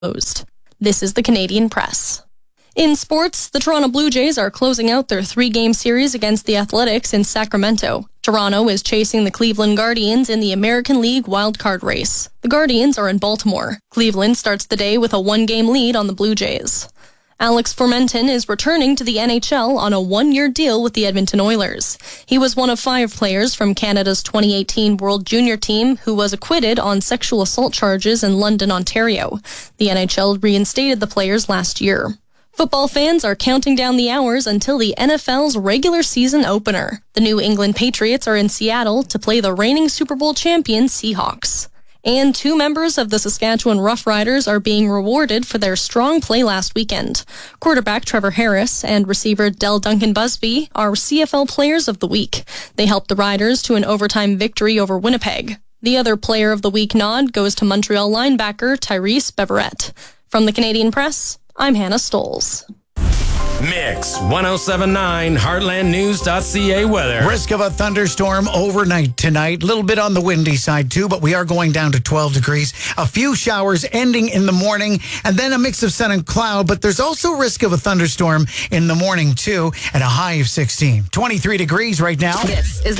closed. This is the Canadian Press. In sports, the Toronto Blue Jays are closing out their 3-game series against the Athletics in Sacramento. Toronto is chasing the Cleveland Guardians in the American League wildcard race. The Guardians are in Baltimore. Cleveland starts the day with a 1-game lead on the Blue Jays. Alex Formenton is returning to the NHL on a 1-year deal with the Edmonton Oilers. He was one of 5 players from Canada's 2018 World Junior team who was acquitted on sexual assault charges in London, Ontario. The NHL reinstated the players last year. Football fans are counting down the hours until the NFL's regular season opener. The New England Patriots are in Seattle to play the reigning Super Bowl champion Seahawks. And 2 members of the Saskatchewan Roughriders are being rewarded for their strong play last weekend. Quarterback Trevor Harris and receiver Del Duncan Busby are CFL Players of the Week. They helped the Riders to an overtime victory over Winnipeg. The other Player of the Week nod goes to Montreal linebacker Tyrese Beverette. From the Canadian Press, I'm Hannah Stoles. Mix 1079 heartlandnews.ca weather. Risk of a thunderstorm overnight tonight. A little bit on the windy side too, but we are going down to 12 degrees. A few showers ending in the morning and then a mix of sun and cloud, but there's also risk of a thunderstorm in the morning too at a high of 16. 23 degrees right now. This is